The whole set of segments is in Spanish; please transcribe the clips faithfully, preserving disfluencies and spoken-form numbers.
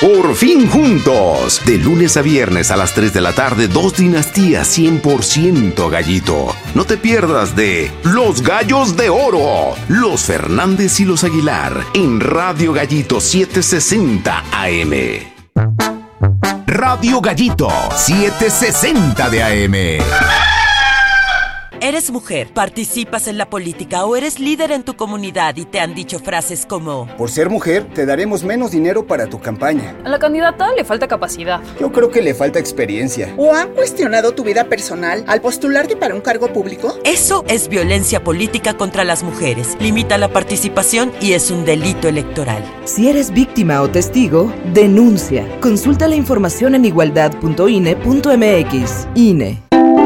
Por fin juntos. De lunes a viernes a las tres de la tarde, dos dinastías cien por ciento Gallito. No te pierdas de Los Gallos de Oro, los Fernández y los Aguilar, en Radio Gallito setecientos sesenta A M. Radio Gallito setecientos sesenta de A M. Eres mujer, participas en la política o eres líder en tu comunidad y te han dicho frases como: por ser mujer, te daremos menos dinero para tu campaña. A la candidata le falta capacidad. Yo creo que le falta experiencia. ¿O han cuestionado tu vida personal al postularte para un cargo público? Eso es violencia política contra las mujeres. Limita la participación y es un delito electoral. Si eres víctima o testigo, denuncia. Consulta la información en igualdad punto i n e punto m x. I N E.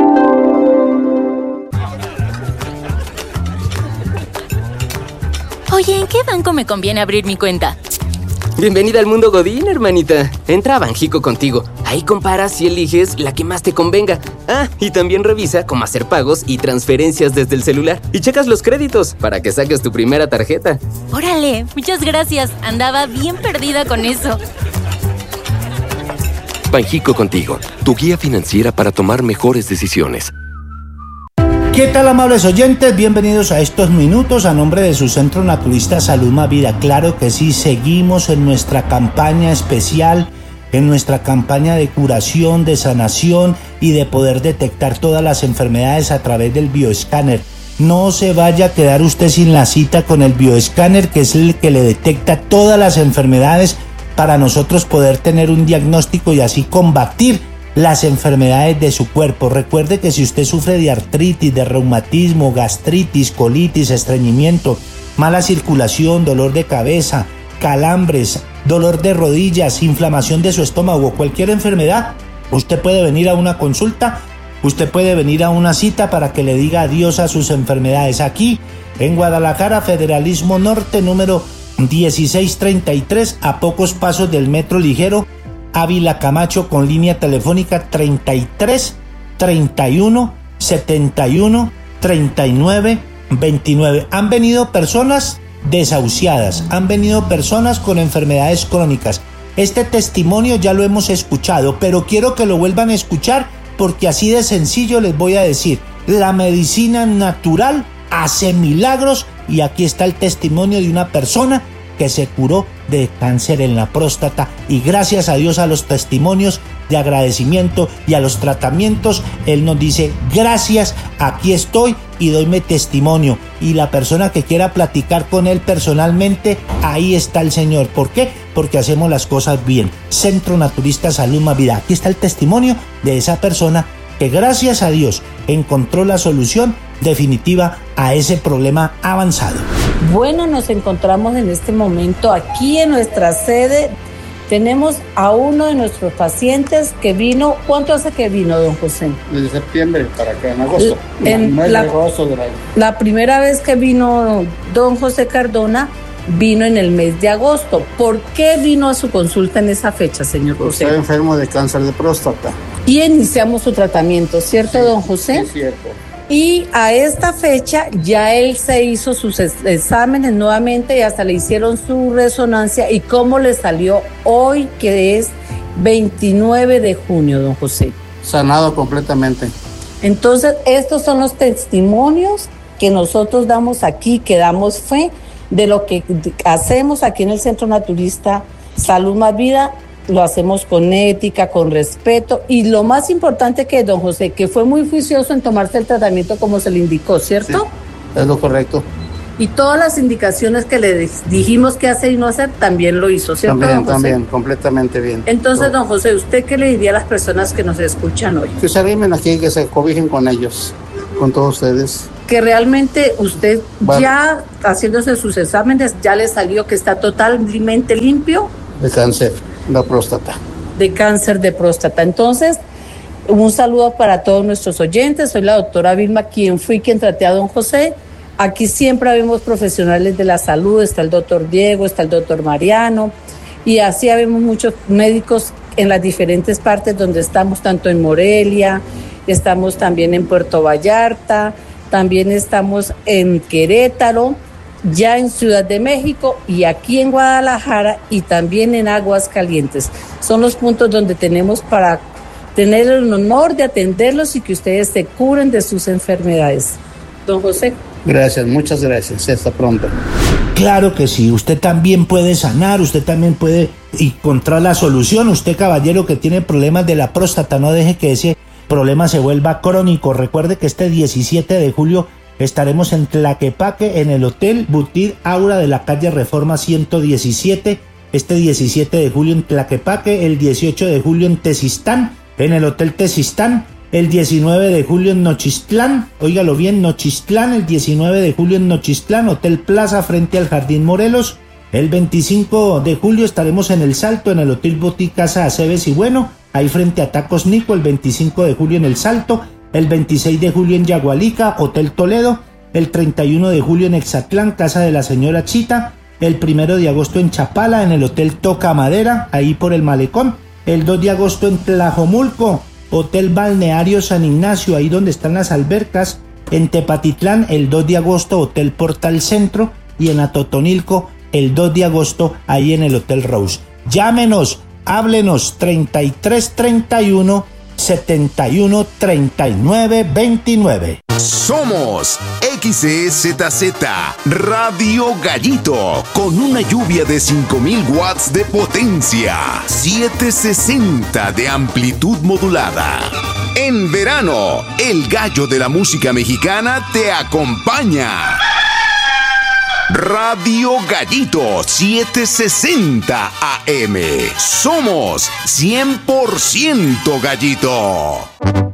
Oye, ¿en qué banco me conviene abrir mi cuenta? Bienvenida al mundo Godín, hermanita. Entra a Banjico Contigo. Ahí comparas y eliges la que más te convenga. Ah, y también revisa cómo hacer pagos y transferencias desde el celular. Y checas los créditos para que saques tu primera tarjeta. ¡Órale! Muchas gracias. Andaba bien perdida con eso. Banjico Contigo, tu guía financiera para tomar mejores decisiones. ¿Qué tal, amables oyentes? Bienvenidos a estos minutos a nombre de su Centro Naturista Salud Más Vida. Claro que sí, seguimos en nuestra campaña especial, en nuestra campaña de curación, de sanación y de poder detectar todas las enfermedades a través del bioescáner. No se vaya a quedar usted sin la cita con el bioescáner, que es el que le detecta todas las enfermedades para nosotros poder tener un diagnóstico y así combatir las enfermedades de su cuerpo. Recuerde que si usted sufre de artritis, de reumatismo, gastritis, colitis, estreñimiento, mala circulación, dolor de cabeza, calambres, dolor de rodillas, inflamación de su estómago, cualquier enfermedad, usted puede venir a una consulta, usted puede venir a una cita para que le diga adiós a sus enfermedades. Aquí en Guadalajara, Federalismo Norte, número dieciséis treinta y tres, a pocos pasos del metro ligero Ávila Camacho, con línea telefónica treinta y tres treinta y uno setenta y uno treinta y nueve veintinueve. Han venido personas desahuciadas, han venido personas con enfermedades crónicas. Este testimonio ya lo hemos escuchado, pero quiero que lo vuelvan a escuchar porque así de sencillo les voy a decir: la medicina natural hace milagros, y aquí está el testimonio de una persona que se curó de cáncer en la próstata, y gracias a Dios, a los testimonios de agradecimiento y a los tratamientos, él nos dice: gracias, aquí estoy y doyme testimonio. Y la persona que quiera platicar con él personalmente, ahí está el Señor. ¿Por qué? Porque hacemos las cosas bien. Centro Naturista Salud Más Vida. Aquí está el testimonio de esa persona que gracias a Dios encontró la solución definitiva a ese problema avanzado. Bueno, nos encontramos en este momento aquí en nuestra sede. Tenemos a uno de nuestros pacientes que vino. ¿Cuánto hace que vino, don José? Desde septiembre para acá, en agosto. En no, la, de agosto del año. La primera vez que vino don José Cardona vino en el mes de agosto. ¿Por qué vino a su consulta en esa fecha, señor José? Está enfermo de cáncer de próstata. Y iniciamos su tratamiento, ¿cierto, sí, don José? Sí, cierto. Y a esta fecha ya él se hizo sus exámenes nuevamente y hasta le hicieron su resonancia. ¿Y cómo le salió hoy, que es veintinueve de junio, don José? Sanado completamente. Entonces, estos son los testimonios que nosotros damos aquí, que damos fe de lo que hacemos aquí en el Centro Naturista Salud Más Vida. Lo hacemos con ética, con respeto, y lo más importante que don José, que fue muy juicioso en tomarse el tratamiento como se le indicó, ¿cierto? Sí, es lo correcto. Y todas las indicaciones que le dijimos que hacer y no hacer, también lo hizo, ¿cierto, también, don José? También, completamente bien. Entonces, don José, ¿usted qué le diría a las personas que nos escuchan hoy? Que se arrimen aquí, que se cobijen con ellos, con todos ustedes. Que realmente usted, bueno, ya haciéndose sus exámenes, ya le salió que está totalmente limpio de cáncer. La próstata. De cáncer de próstata. Entonces, un saludo para todos nuestros oyentes. Soy la doctora Vilma, quien fui quien traté a don José. Aquí siempre vemos profesionales de la salud. Está el doctor Diego, está el doctor Mariano, y así vemos muchos médicos en las diferentes partes donde estamos, tanto en Morelia, estamos también en Puerto Vallarta, también estamos en Querétaro, ya en Ciudad de México y aquí en Guadalajara y también en Aguascalientes. Son los puntos donde tenemos para tener el honor de atenderlos y que ustedes se curen de sus enfermedades. Don José. Gracias, muchas gracias. Hasta pronto. Claro que sí, usted también puede sanar, usted también puede encontrar la solución. Usted, caballero, que tiene problemas de la próstata, no deje que ese problema se vuelva crónico. Recuerde que este diecisiete de julio estaremos en Tlaquepaque, en el Hotel Butir Aura de la calle Reforma ciento diecisiete. Este diecisiete de julio en Tlaquepaque, el dieciocho de julio en Tezistán, en el Hotel Tezistán. El diecinueve de julio en Nochistlán, óigalo bien, Nochistlán, el diecinueve de julio en Nochistlán, Hotel Plaza frente al Jardín Morelos. El veinticinco de julio estaremos en El Salto, en el Hotel Boutique Casa Aceves y Bueno, ahí frente a Tacos Nico. El veinticinco de julio en El Salto, el veintiséis de julio en Yagualica, Hotel Toledo. El treinta y uno de julio en Exatlán, Casa de la Señora Chita. El primero de agosto en Chapala, en el Hotel Toca Madera, ahí por el Malecón. El dos de agosto en Tlajomulco, Hotel Balneario San Ignacio, ahí donde están las albercas. En Tepatitlán, el dos de agosto, Hotel Portal Centro. Y en Atotonilco, el dos de agosto, ahí en el Hotel Rose. Llámenos, háblenos, treinta y tres treinta y uno, setenta y uno, treinta y nueve, veintinueve. Somos X E Z Z Radio Gallito, con una lluvia de cinco mil watts de potencia, setecientos sesenta de amplitud modulada. En verano, el gallo de la música mexicana te acompaña. Radio Gallito setecientos sesenta A M. Somos cien por ciento gallito.